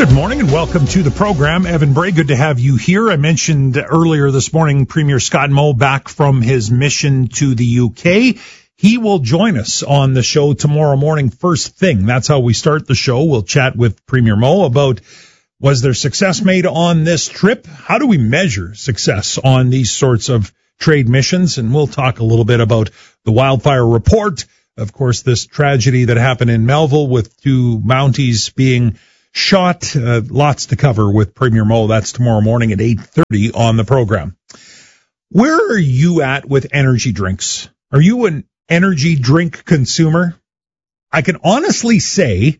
Good morning and welcome to the program. Evan Bray, good to have you here. I mentioned earlier this morning Premier Scott Moe back from his mission to the UK. He will join us on the show tomorrow morning, first thing. That's how we start the show. We'll chat with Premier Moe about, was there success made on this trip? How do we measure success on these sorts of trade missions? And we'll talk a little bit about the wildfire report. Of course, this tragedy that happened in Melville with two Mounties being shot. Lots to cover with Premier Moe. That's tomorrow morning at 8:30 on the program. Where are you at with energy drinks? Are you an energy drink consumer? I can honestly say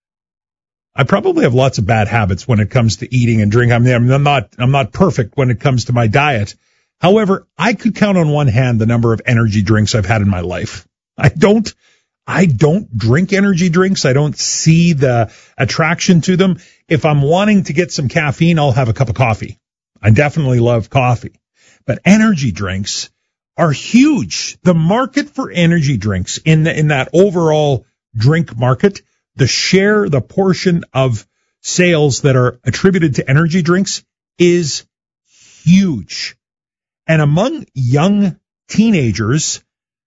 I probably have lots of bad habits when it comes to eating and drinking. I'm not perfect when it comes to my diet. However, I could count on one hand the number of energy drinks I've had in my life. I don't drink energy drinks. I don't see the attraction to them. If I'm wanting to get some caffeine, I'll have a cup of coffee. I definitely love coffee. But energy drinks are huge. The market for energy drinks in that overall drink market, the portion of sales that are attributed to energy drinks is huge. And among young teenagers,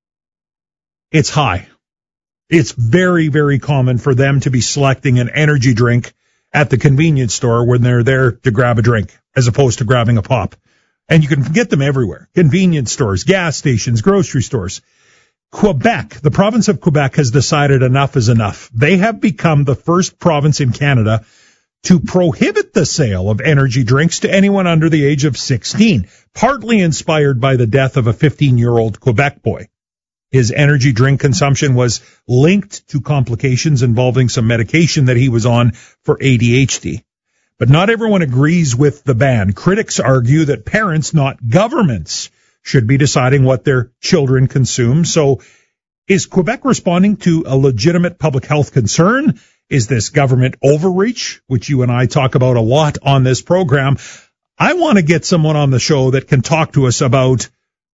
it's high. It's very, very common for them to be selecting an energy drink at the convenience store when they're there to grab a drink as opposed to grabbing a pop. And you can get them everywhere. Convenience stores, gas stations, grocery stores. Quebec, the province of Quebec has decided enough is enough. They have become the first province in Canada to prohibit the sale of energy drinks to anyone under the age of 16, partly inspired by the death of a 15-year-old Quebec boy. His energy drink consumption was linked to complications involving some medication that he was on for ADHD. But not everyone agrees with the ban. Critics argue that parents, not governments, should be deciding what their children consume. So is Quebec responding to a legitimate public health concern? Is this government overreach, which you and I talk about a lot on this program? I want to get someone on the show that can talk to us about,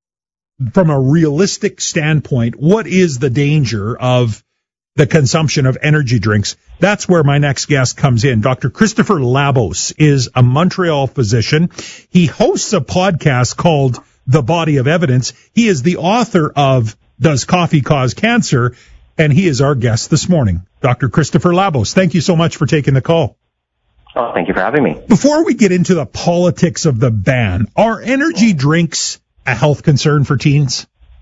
from a realistic standpoint, what is the danger of the consumption of energy drinks? That's where my next guest comes in. Dr. Christopher Labos is a Montreal physician. He hosts a podcast called The Body of Evidence. He is the author of Does Coffee Cause Cancer? And he is our guest this morning. Dr. Christopher Labos, thank you so much for taking the call. Oh, thank you for having me. Before we get into the politics of the ban, are energy drinks a health concern for teens?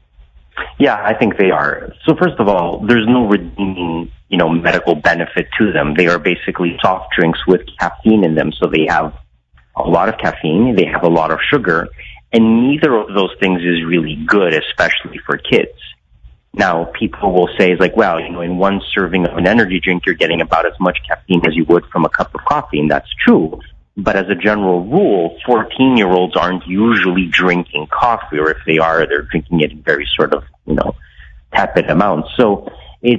Yeah, I think they are. So first of all, there's no redeeming, medical benefit to them. They are basically soft drinks with caffeine in them. So they have a lot of caffeine, they have a lot of sugar, and neither of those things is really good, especially for kids. Now, people will say, in one serving of an energy drink, you're getting about as much caffeine as you would from a cup of coffee, and that's true. But as a general rule, 14-year-olds aren't usually drinking coffee, or if they are, they're drinking it in very sort of, tepid amounts. So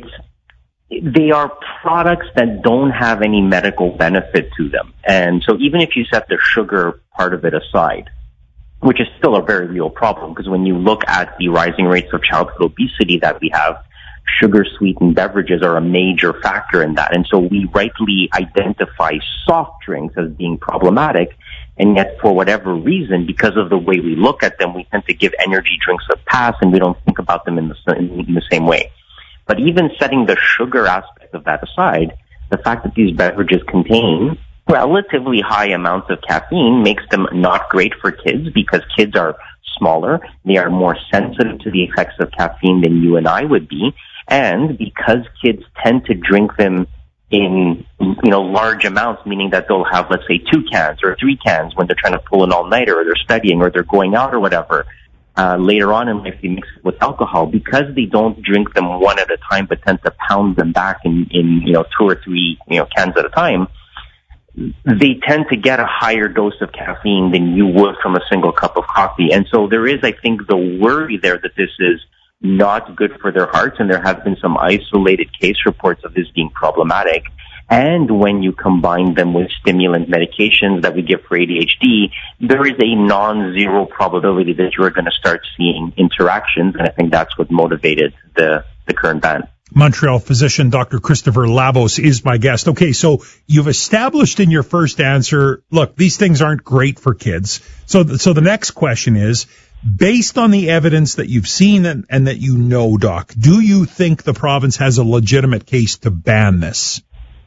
they are products that don't have any medical benefit to them. And so even if you set the sugar part of it aside, which is still a very real problem, because when you look at the rising rates of childhood obesity that we have, sugar-sweetened beverages are a major factor in that. And so we rightly identify soft drinks as being problematic, and yet for whatever reason, because of the way we look at them, we tend to give energy drinks a pass, and we don't think about them in the same way. But even setting the sugar aspect of that aside, the fact that these beverages contain relatively high amounts of caffeine makes them not great for kids, because kids are smaller, they are more sensitive to the effects of caffeine than you and I would be. And because kids tend to drink them in, large amounts, meaning that they'll have, let's say, 2 cans or 3 cans when they're trying to pull an all-nighter, or they're studying, or they're going out or whatever. Later on in life, they mix it with alcohol. Because they don't drink them one at a time, but tend to pound them back in 2 or 3, cans at a time, they tend to get a higher dose of caffeine than you would from a single cup of coffee. And so there is, I think, the worry there that this is not good for their hearts, and there have been some isolated case reports of this being problematic. And when you combine them with stimulant medications that we give for ADHD, there is a non-zero probability that you're going to start seeing interactions, and I think that's what motivated the current ban. Montreal physician Dr. Christopher Labos is my guest. Okay, so you've established in your first answer, look, these things aren't great for kids. So the next question is, based on the evidence that you've seen and that you know, Doc, do you think the province has a legitimate case to ban this?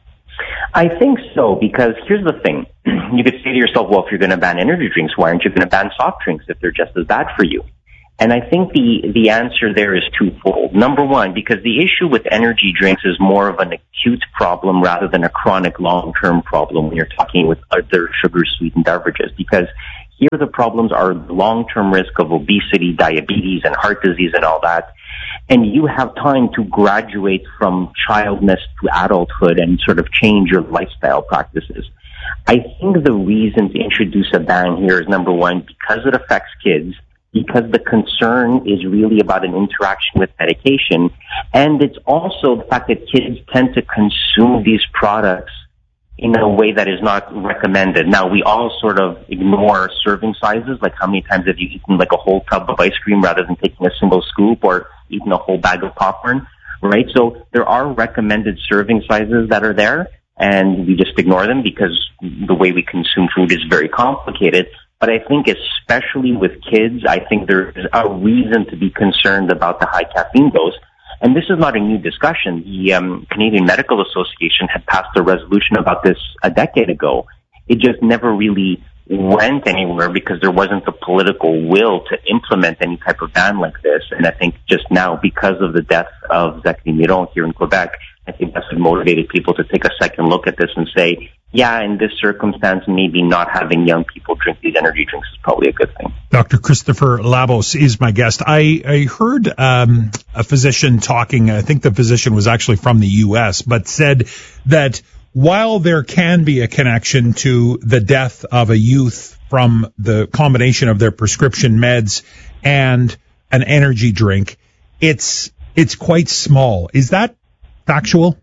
I think so, because here's the thing. You could say to yourself, well, if you're going to ban energy drinks, why aren't you going to ban soft drinks if they're just as bad for you? And I think the answer there is twofold. Number one, because the issue with energy drinks is more of an acute problem rather than a chronic long-term problem when you're talking with other sugar-sweetened beverages. Because here the problems are long-term risk of obesity, diabetes, and heart disease and all that. And you have time to graduate from childness to adulthood and sort of change your lifestyle practices. I think the reason to introduce a ban here is, number one, because it affects kids, because the concern is really about an interaction with medication, and it's also the fact that kids tend to consume these products in a way that is not recommended. Now, we all sort of ignore serving sizes, like how many times have you eaten like a whole tub of ice cream rather than taking a single scoop or eating a whole bag of popcorn, right? So there are recommended serving sizes that are there, and we just ignore them because the way we consume food is very complicated. But I think especially with kids, I think there's a reason to be concerned about the high caffeine dose. And this is not a new discussion. The Canadian Medical Association had passed a resolution about this a decade ago. It just never really went anywhere because there wasn't the political will to implement any type of ban like this. And I think just now, because of the death of Zachary Miron here in Quebec, I think that's what motivated people to take a second look at this and say, yeah, in this circumstance, maybe not having young people drink these energy drinks is probably a good thing. Dr. Christopher Labos is my guest. I heard a physician talking, I think the physician was actually from the U.S., but said that while there can be a connection to the death of a youth from the combination of their prescription meds and an energy drink, it's quite small. Is that factual?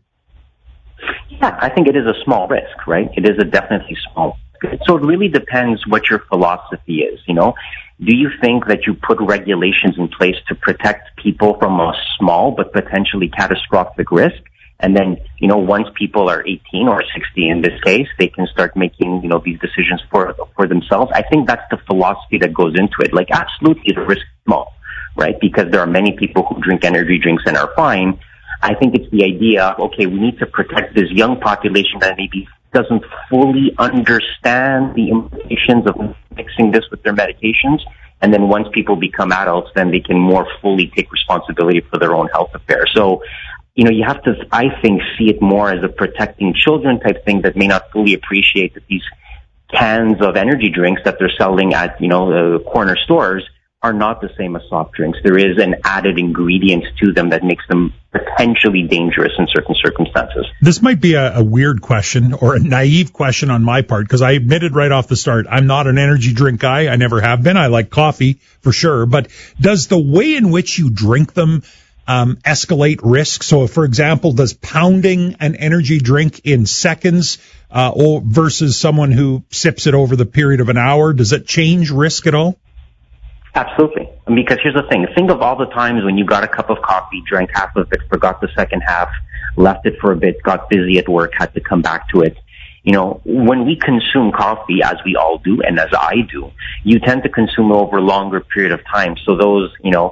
Yeah, I think it is a small risk, right? It is a definitely small risk. So it really depends what your philosophy is, you know. Do you think that you put regulations in place to protect people from a small but potentially catastrophic risk? And then, you know, once people are 18 or 60 in this case, they can start making, you know, these decisions for themselves. I think that's the philosophy that goes into it. Like, absolutely, the risk is small, right? Because there are many people who drink energy drinks and are fine. I think it's the idea of, okay, we need to protect this young population that maybe doesn't fully understand the implications of mixing this with their medications. And then once people become adults, then they can more fully take responsibility for their own health affairs. So, you know, you have to, I think, see it more as a protecting children type thing that may not fully appreciate that these cans of energy drinks that they're selling at, you know, corner stores are not the same as soft drinks. There is an added ingredient to them that makes them potentially dangerous in certain circumstances. This might be a weird question or a naive question on my part, because I admitted right off the start, I'm not an energy drink guy. I never have been. I like coffee for sure. But does the way in which you drink them escalate risk? So, for example, does pounding an energy drink in seconds or versus someone who sips it over the period of an hour, does it change risk at all? Absolutely. Because here's the thing. Think of all the times when you got a cup of coffee, drank half of it, forgot the second half, left it for a bit, got busy at work, had to come back to it. You know, when we consume coffee, as we all do, and as I do, you tend to consume it over a longer period of time. So those, you know,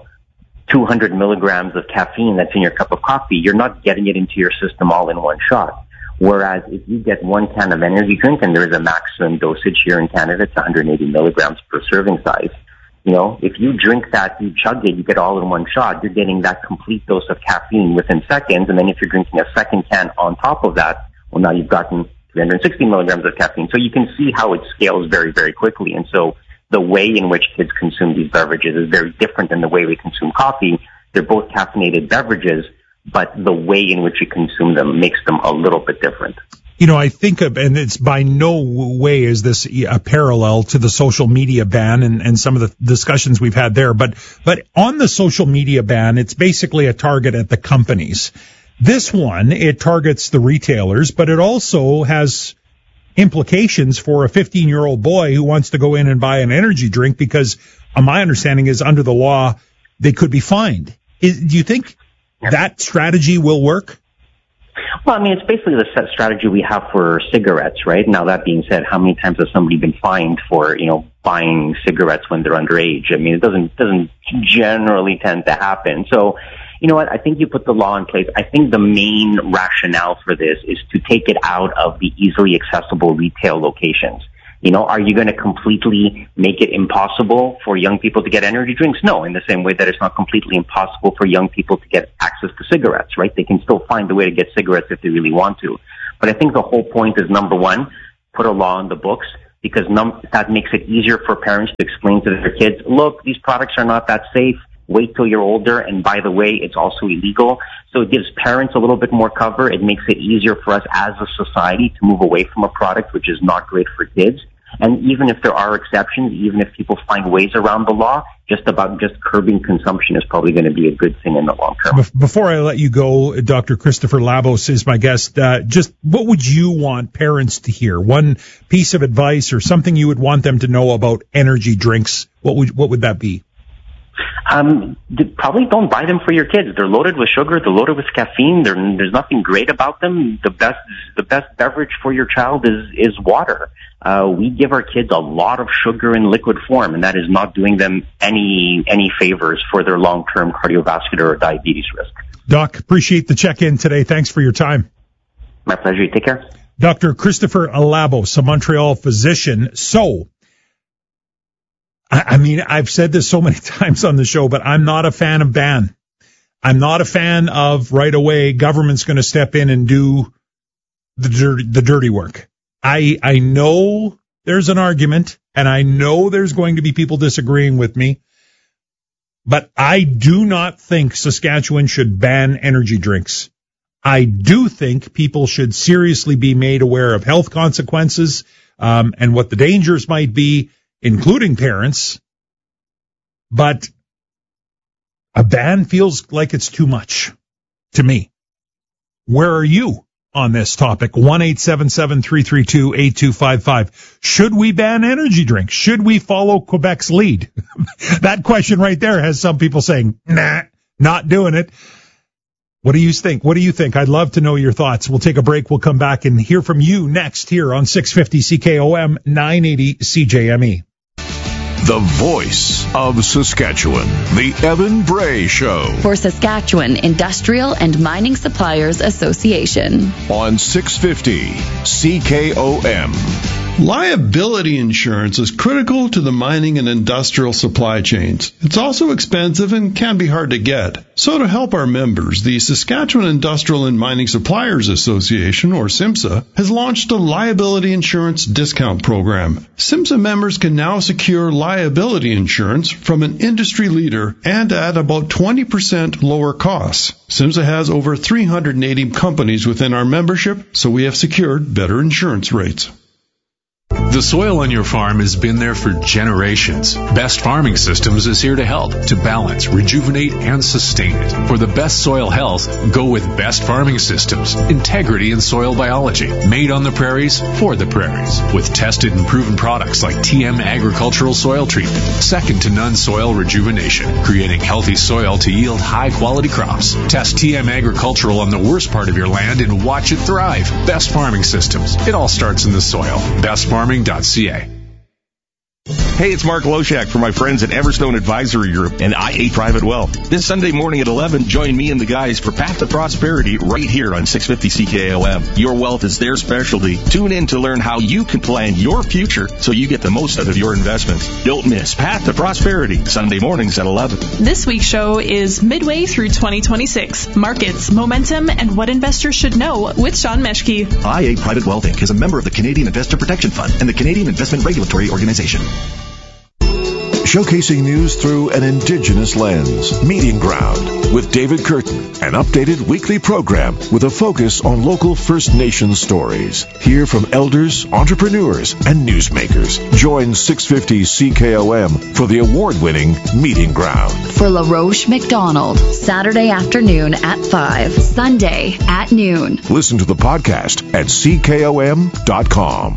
200 milligrams of caffeine that's in your cup of coffee, you're not getting it into your system all in one shot. Whereas if you get one can of energy drink, and there is a maximum dosage here in Canada, it's 180 milligrams per serving size. You know, if you drink that, you chug it, you get all in one shot, you're getting that complete dose of caffeine within seconds. And then if you're drinking a second can on top of that, well, now you've gotten 360 milligrams of caffeine. So you can see how it scales very, very quickly. And so the way in which kids consume these beverages is very different than the way we consume coffee. They're both caffeinated beverages, but the way in which you consume them makes them a little bit different. You know, I think of, and it's by no way is this a parallel to the social media ban and some of the discussions we've had there, but on the social media ban, it's basically a target at the companies. This one, it targets the retailers, but it also has implications for a 15-year-old boy who wants to go in and buy an energy drink because my understanding is under the law, they could be fined. Do you think that strategy will work? Well, I mean, it's basically the set strategy we have for cigarettes, right? Now, that being said, how many times has somebody been fined for, buying cigarettes when they're underage? I mean, it doesn't generally tend to happen. So, you know what? I think you put the law in place. I think the main rationale for this is to take it out of the easily accessible retail locations. Are you going to completely make it impossible for young people to get energy drinks? No, in the same way that it's not completely impossible for young people to get access to cigarettes, right? They can still find a way to get cigarettes if they really want to. But I think the whole point is, number one, put a law in the books, because that makes it easier for parents to explain to their kids, look, these products are not that safe. Wait till you're older, and by the way, it's also illegal. So it gives parents a little bit more cover. It makes it easier for us as a society to move away from a product which is not great for kids. And even if there are exceptions, even if people find ways around the law, just curbing consumption is probably going to be a good thing in the long term. Before I let you go, Dr. Christopher Labos is my guest. Just what would you want parents to hear? One piece of advice or something you would want them to know about energy drinks? What would that be? Probably don't buy them for your kids. They're loaded with sugar. They're loaded with caffeine. There's nothing great about them. The best beverage for your child is water. We give our kids a lot of sugar in liquid form, and that is not doing them any favors for their long-term cardiovascular or diabetes risk. Doc, appreciate the check-in today. Thanks for your time. My pleasure. Take care. Dr. Christopher Labos, a Montreal physician. So, I mean, I've said this so many times on the show, but I'm not a fan of ban. I'm not a fan of right away government's going to step in and do the dirty work. I know there's an argument, and I know there's going to be people disagreeing with me, but I do not think Saskatchewan should ban energy drinks. I do think people should seriously be made aware of health consequences and what the dangers might be, including parents. But a ban feels like it's too much to me. Where are you on this topic? 1-877-332-8255. Should we ban energy drinks? Should we follow Quebec's lead? That question right there has some people saying, nah, not doing it. What do you think? I'd love to know your thoughts. We'll take a break. We'll come back and hear from you next here on 650 CKOM 980 CJME. The voice of Saskatchewan, the Evan Bray Show. For Saskatchewan Industrial and Mining Suppliers Association. On 650 CKOM. Liability insurance is critical to the mining and industrial supply chains. It's also expensive and can be hard to get. So to help our members, the Saskatchewan Industrial and Mining Suppliers Association, or SIMSA, has launched a liability insurance discount program. SIMSA members can now secure liability insurance from an industry leader and at about 20% lower costs. SIMSA has over 380 companies within our membership, so we have secured better insurance rates. The soil on your farm has been there for generations. Best Farming Systems is here to help, to balance, rejuvenate, and sustain it. For the best soil health, go with Best Farming Systems. Integrity in soil biology. Made on the prairies, for the prairies. With tested and proven products like TM Agricultural Soil Treatment. Second to none soil rejuvenation. Creating healthy soil to yield high-quality crops. Test TM Agricultural on the worst part of your land and watch it thrive. Best Farming Systems. It all starts in the soil. BestFarming.ca. Hey, it's Mark Loshak from my friends at Everstone Advisory Group and IA Private Wealth. This Sunday morning at 11, join me and the guys for Path to Prosperity right here on 650 CKOM. Your wealth is their specialty. Tune in to learn how you can plan your future so you get the most out of your investments. Don't miss Path to Prosperity, Sunday mornings at 11. This week's show is midway through 2026. Markets, momentum, and what investors should know with Sean Meschke. IA Private Wealth Inc. is a member of the Canadian Investor Protection Fund and the Canadian Investment Regulatory Organization. Showcasing news through an Indigenous lens. Meeting Ground with David Curtin, an updated weekly program with a focus on local First Nations stories. Hear from elders, entrepreneurs, and newsmakers. Join 650 CKOM for the award-winning Meeting Ground. For LaRoche McDonald, Saturday afternoon at 5, Sunday at noon. Listen to the podcast at CKOM.com.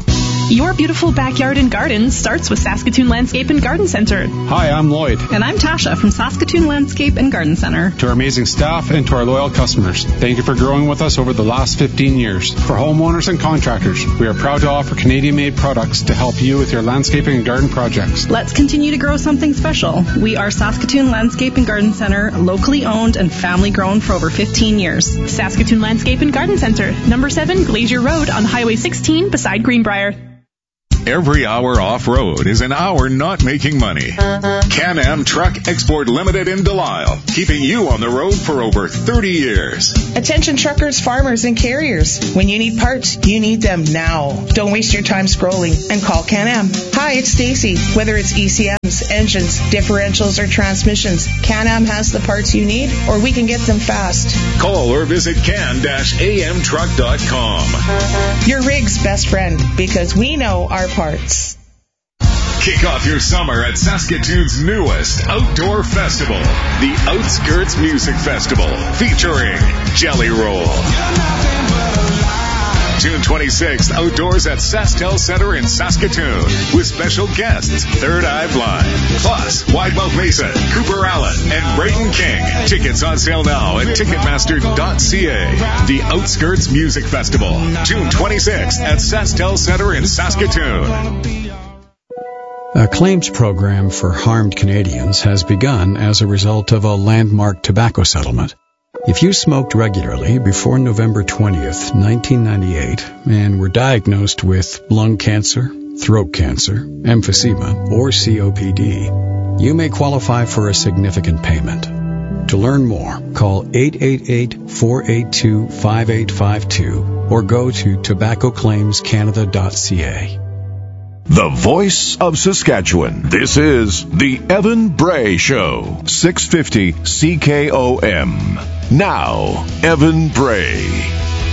Your beautiful backyard and garden starts with Saskatoon Landscape and Garden Center. Hi, I'm Lloyd. And I'm Tasha from Saskatoon Landscape and Garden Center. To our amazing staff and to our loyal customers, thank you for growing with us over the last 15 years. For homeowners and contractors, we are proud to offer Canadian-made products to help you with your landscaping and garden projects. Let's continue to grow something special. We are Saskatoon Landscape and Garden Center, locally owned and family grown for over 15 years. Saskatoon Landscape and Garden Center, number 7 Glacier Road on Highway 16 beside Greenbrier. Every hour off-road is an hour not making money. Can-Am Truck Export Limited in Delisle, keeping you on the road for over 30 years. Attention truckers, farmers, and carriers. When you need parts, you need them now. Don't waste your time scrolling and call Can-Am. Hi, it's Stacy. Whether it's ECMs, engines, differentials, or transmissions, Can-Am has the parts you need, or we can get them fast. Call or visit can-amtruck.com. Your rig's best friend, because we know our parts. Kick off your summer at Saskatoon's newest outdoor festival, the Outskirts Music Festival, featuring Jelly Roll. June 26th, outdoors at SaskTel Center in Saskatoon, with special guests Third Eye Blind, plus Widemouth Mason, Cooper Allen, and Brayden King. Tickets on sale now at Ticketmaster.ca. The Outskirts Music Festival, June 26th at SaskTel Center in Saskatoon. A claims program for harmed Canadians has begun as a result of a landmark tobacco settlement. If you smoked regularly before November 20th, 1998, and were diagnosed with lung cancer, throat cancer, emphysema, or COPD, you may qualify for a significant payment. To learn more, call 888-482-5852 or go to tobaccoclaimscanada.ca. The voice of Saskatchewan. This is the Evan Bray Show, 650 CKOM. Now, Evan Bray.